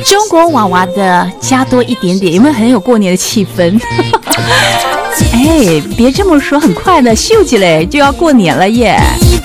中国娃娃的加多一点点，有没有很有过年的气氛？哎，别这么说，很快的，秀起来就要过年了耶！